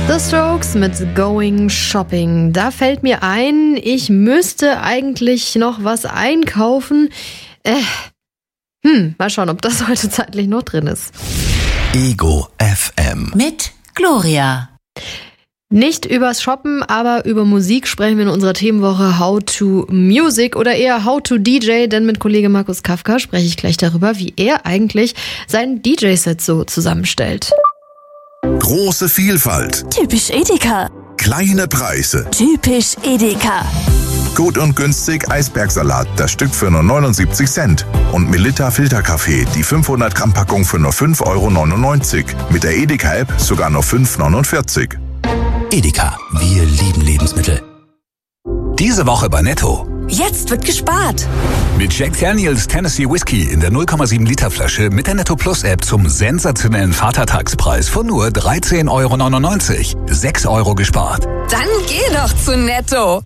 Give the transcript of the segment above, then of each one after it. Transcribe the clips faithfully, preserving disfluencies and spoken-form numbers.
The Strokes mit Going Shopping. Da fällt mir ein, ich müsste eigentlich noch was einkaufen. Äh, hm, mal schauen, ob das heute zeitlich noch drin ist. Ego F M. Mit Gloria. Nicht übers Shoppen, aber über Musik sprechen wir in unserer Themenwoche How to Music oder eher How to D J, denn mit Kollege Markus Kafka spreche ich gleich darüber, wie er eigentlich sein D J-Set so zusammenstellt. Große Vielfalt. Typisch Edeka. Kleine Preise. Typisch Edeka. Gut und günstig Eisbergsalat, das Stück für nur neunundsiebzig Cent. Und Melitta Filterkaffee, die fünfhundert Gramm Packung für nur fünf Euro neunundneunzig. Mit der Edeka-App sogar nur fünf Euro neunundvierzig. Edeka, wir lieben Lebensmittel. Diese Woche bei Netto. Jetzt wird gespart. Mit Jack Daniels Tennessee Whiskey in der null Komma sieben Liter Flasche mit der Netto Plus App zum sensationellen Vatertagspreis von nur dreizehn Euro neunundneunzig. sechs Euro gespart. Dann geh doch zu Netto.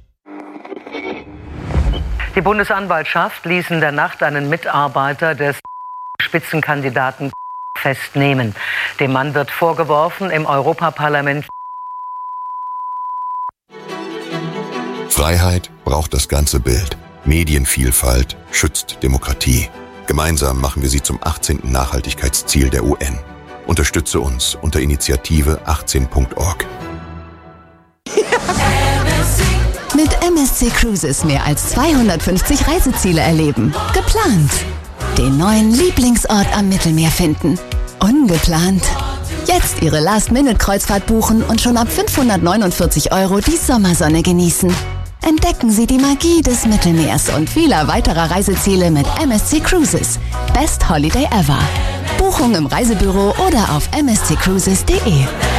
Die Bundesanwaltschaft ließ in der Nacht einen Mitarbeiter des Spitzenkandidaten festnehmen. Dem Mann wird vorgeworfen, im Europaparlament Freiheit braucht das ganze Bild. Medienvielfalt schützt Demokratie. Gemeinsam machen wir sie zum achtzehnten Nachhaltigkeitsziel der U N. Unterstütze uns unter Initiative achtzehn Punkt org. Mit M S C Cruises mehr als zweihundertfünfzig Reiseziele erleben. Geplant. Den neuen Lieblingsort am Mittelmeer finden. Ungeplant. Jetzt Ihre Last-Minute-Kreuzfahrt buchen und schon ab fünfhundertneunundvierzig Euro die Sommersonne genießen. Entdecken Sie die Magie des Mittelmeers und vieler weiterer Reiseziele mit M S C Cruises. Best Holiday ever. Buchung im Reisebüro oder auf m s c cruises punkt d e.